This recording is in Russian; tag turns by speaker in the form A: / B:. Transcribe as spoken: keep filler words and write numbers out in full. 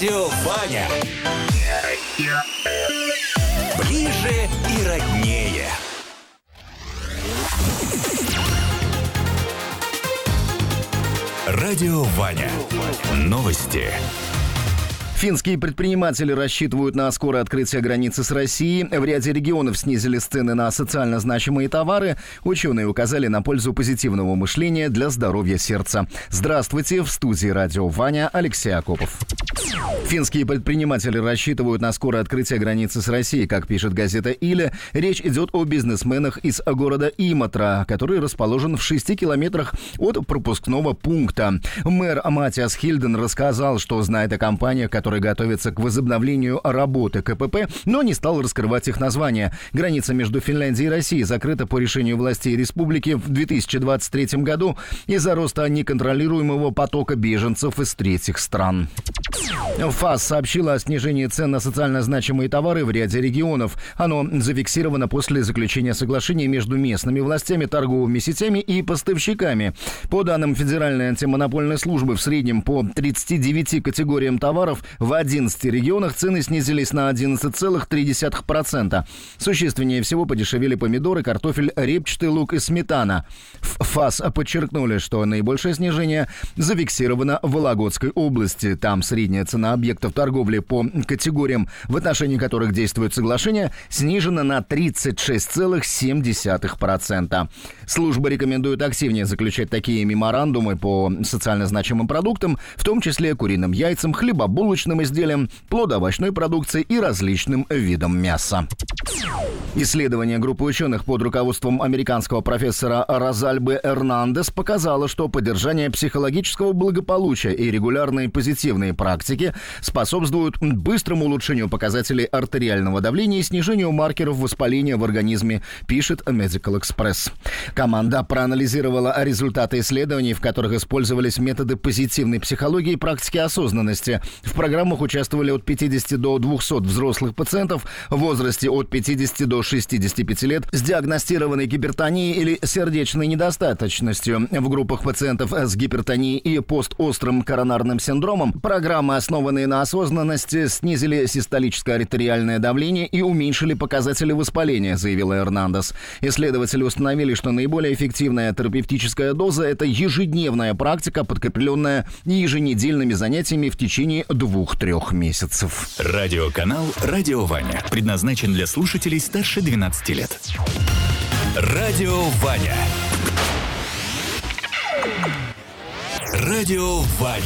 A: Радио Ваня. Ближе и роднее. Радио Ваня. Новости.
B: Финские предприниматели рассчитывают на скорое открытие границы с Россией. В ряде регионов снизили цены на социально значимые товары. Ученые указали на пользу позитивного мышления для здоровья сердца. Здравствуйте, в студии Радио Ваня Алексей Акопов. Финские предприниматели рассчитывают на скорое открытие границы с Россией. Как пишет газета «Иле», речь идет о бизнесменах из города Иматра, который расположен в шести километрах от пропускного пункта. Мэр Матиас Хильден рассказал, что знает о компаниях, которые готовятся к возобновлению работы КПП, но не стал раскрывать их название. Граница между Финляндией и Россией закрыта по решению властей республики в две тысячи двадцать третьем году из-за роста неконтролируемого потока беженцев из третьих стран. ФАС сообщила о снижении цен на социально значимые товары в ряде регионов. Оно зафиксировано после заключения соглашений между местными властями, торговыми сетями и поставщиками. По данным Федеральной антимонопольной службы, в среднем по тридцати девяти категориям товаров в одиннадцати регионах цены снизились на одиннадцать целых три десятых процента. Существеннее всего подешевели помидоры, картофель, репчатый лук и сметана. В ФАС подчеркнули, что наибольшее снижение зафиксировано в Вологодской области. Там средняя цена объектов торговли по категориям, в отношении которых действует соглашение, снижена на тридцать шесть целых семь десятых процента. Служба рекомендует активнее заключать такие меморандумы по социально значимым продуктам, в том числе куриным яйцам, хлебобулочным изделиям, плодоовощной продукции и различным видам мяса. Исследование группы ученых под руководством американского профессора Розальбы Эрнандес показало, что поддержание психологического благополучия и регулярные позитивные практики способствуют быстрому улучшению показателей артериального давления и снижению маркеров воспаления в организме, пишет Medical Express. Команда проанализировала результаты исследований, в которых использовались методы позитивной психологии и практики осознанности. В программах участвовали от пятидесяти до двухсот взрослых пациентов в возрасте от пятидесяти до шестидесяти пяти лет с диагностированной гипертонией или сердечной недостаточностью. В группах пациентов с гипертонией и постострым коронарным синдромом программы, основанные на осознанности, снизили систолическое артериальное давление и уменьшили показатели воспаления, заявила Эрнандес. Исследователи установили, что наиболее эффективная терапевтическая доза – это ежедневная практика, подкрепленная еженедельными занятиями в течение двух-трех месяцев.
A: Радиоканал «Радио Ваня» предназначен для слушателей старше двенадцати лет. Радио Ваня. Радио Ваня.